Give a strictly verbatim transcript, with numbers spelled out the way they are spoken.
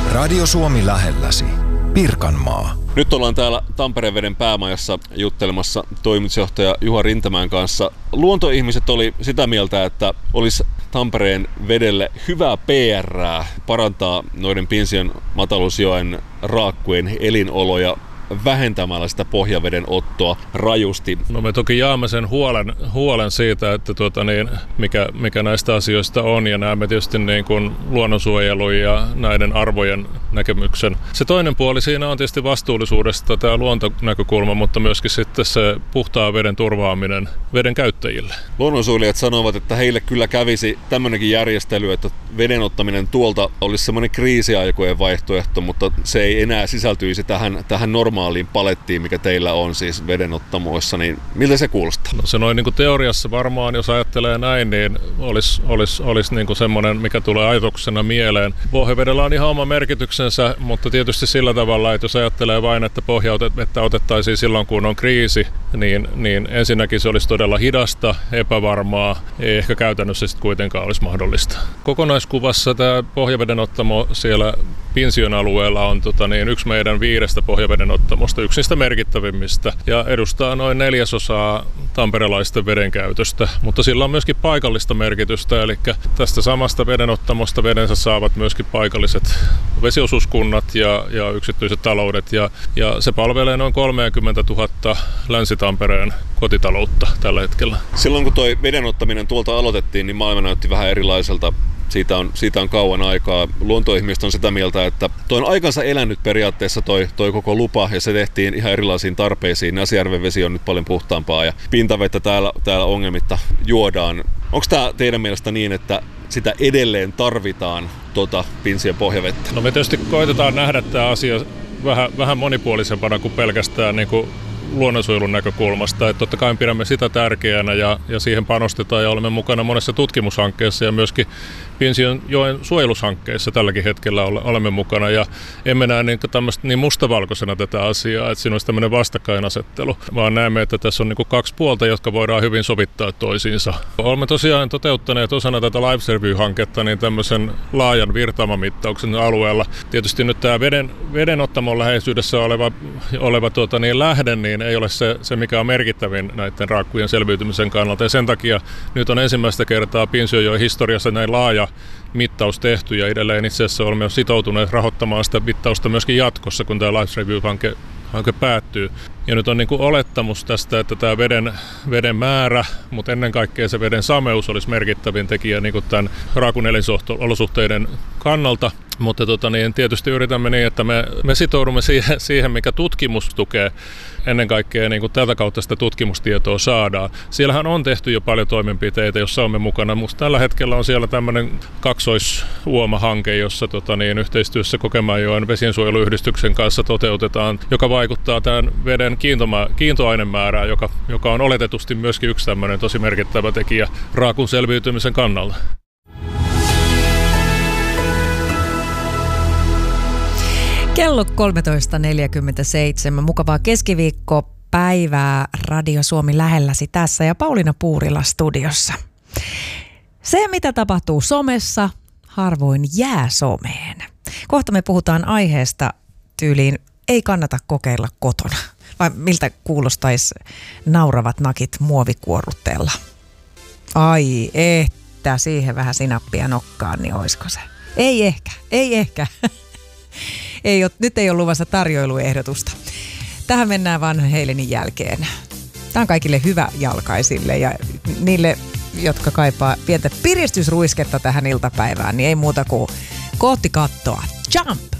Radio Suomi lähelläsi. Pirkanmaa. Nyt ollaan täällä Tampereen veden päämajassa juttelemassa toimitusjohtaja Juha Rintamäen kanssa. Luontoihmiset oli sitä mieltä, että olisi Tampereen vedelle hyvää P R:ää parantaa noiden Pinsion Matalusjoen raakkujen elinoloja vähentämällä sitä pohjaveden ottoa rajusti. No me toki jaamme sen huolen, huolen siitä, että tuota niin, mikä, mikä näistä asioista on, ja näemme tietysti niin kuin luonnonsuojelun ja näiden arvojen näkemyksen. Se toinen puoli siinä on tietysti vastuullisuudesta tämä luontonäkökulma, mutta myöskin sitten se puhtaan veden turvaaminen veden käyttäjille. Luonnonsuojelijat sanovat, että heille kyllä kävisi tämmöinenkin järjestely, että veden ottaminen tuolta olisi semmoinen kriisiaikojen vaihtoehto, mutta se ei enää sisältyisi tähän, tähän normaaliin palettiin, mikä teillä on siis vedenottamoissa, niin miltä se kuulostaa? No se noin niin kuin teoriassa varmaan, jos ajattelee näin, niin olisi, olisi, olisi niin kuin semmoinen, mikä tulee ajatuksena mieleen. Pohjavedellä on ihan oma merkityksensä, mutta tietysti sillä tavalla, että jos ajattelee vain, että pohjavettä otettaisiin silloin, kun on kriisi, niin, niin ensinnäkin se olisi todella hidasta, epävarmaa, ei ehkä käytännössä sitten kuitenkaan olisi mahdollista. Kokonaiskuvassa tämä pohjavedenottamo siellä Pinsion alueella on tota niin, yksi meidän viidestä pohjavedenottamosta, yksi niistä merkittävimmistä, ja edustaa noin neljäsosaa tamperelaisten vedenkäytöstä, mutta sillä on myöskin paikallista merkitystä, eli tästä samasta vedenottamosta vedensä saavat myöskin paikalliset vesiosuuskunnat ja, ja yksityiset taloudet, ja, ja se palvelee noin kolmekymmentätuhatta Länsi-Tampereen kotitaloutta tällä hetkellä. Silloin kun toi vedenottaminen tuolta aloitettiin, niin maailma näytti vähän erilaiselta. Siitä on, siitä on kauan aikaa. Luontoihmiset on sitä mieltä, että toi on aikansa elänyt periaatteessa toi, toi koko lupa, ja se tehtiin ihan erilaisiin tarpeisiin. Näsijärven vesi on nyt paljon puhtaampaa ja pintavettä täällä, täällä ongelmitta juodaan. Onko tämä teidän mielestä niin, että sitä edelleen tarvitaan tuota Pinsion pohjavettä? No me tietysti koitetaan nähdä tämä asia vähän, vähän monipuolisempana kuin pelkästään niin kuin luonnonsuojelun näkökulmasta. Että totta kai pidämme sitä tärkeänä ja, ja siihen panostetaan ja olemme mukana monessa tutkimushankkeessa ja myöskin Pinsion joen suojelushankkeissa tälläkin hetkellä olemme mukana, ja emme näe niin, niin mustavalkoisena tätä asiaa, että siinä olisi tämmöinen vastakkainasettelu, vaan näemme, että tässä on niin kaksi puolta, jotka voidaan hyvin sovittaa toisiinsa. Olemme tosiaan toteuttaneet osana tätä Life Review-hanketta niin tämmöisen laajan virtaamamittauksen alueella. Tietysti nyt tämä veden, vedenottamon läheisyydessä oleva, oleva tuota, niin lähde niin ei ole se, se, mikä on merkittävin näiden raakkujen selviytymisen kannalta, ja sen takia nyt on ensimmäistä kertaa Pinsionjoen historiassa näin laaja mittaus tehty, ja edelleen itse asiassa olemme sitoutuneet rahoittamaan sitä mittausta myöskin jatkossa, kun tämä Life Review-hanke hanke päättyy. Ja nyt on niin kuin olettamus tästä, että tämä veden, veden määrä, mutta ennen kaikkea se veden sameus olisi merkittävin tekijä niin kuin tämän raakun elinolosuhteiden kannalta. Mutta tota, niin tietysti yritämme niin, että me, me sitoudumme siihen, siihen, mikä tutkimus tukee. Ennen kaikkea niin kuin tätä kautta sitä tutkimustietoa saadaan. Siellähän on tehty jo paljon toimenpiteitä, jossa olemme mukana. Mutta tällä hetkellä on siellä tämmöinen kaksoisuoma-hanke, jossa tota, niin, yhteistyössä Kokemäenjoen vesiensuojeluyhdistyksen kanssa toteutetaan, joka vaikuttaa tämän veden kiintoma- kiintoainemäärään, joka, joka on oletetusti myöskin yksi tämmöinen tosi merkittävä tekijä raakun selviytymisen kannalta. Kello kolmetoista neljäkymmentäseitsemän. Mukavaa keskiviikkopäivää Radio Suomi lähelläsi tässä ja Pauliina Puurila studiossa. Se, mitä tapahtuu somessa, harvoin jää someen. Kohta me puhutaan aiheesta tyyliin ei kannata kokeilla kotona. Vai miltä kuulostaisi nauravat nakit muovikuorrutteella? Ai, että siihen vähän sinappia nokkaan, niin oisko se? Ei ehkä, ei ehkä. Ei ole, nyt ei ole luvassa tarjoiluehdotusta. Tähän mennään Vanhan Heelenin jälkeen. Tämä on kaikille hyvä jalkaisille ja niille, jotka kaipaa pientä piristysruisketta tähän iltapäivään, niin ei muuta kuin kohti kattoa. Jump!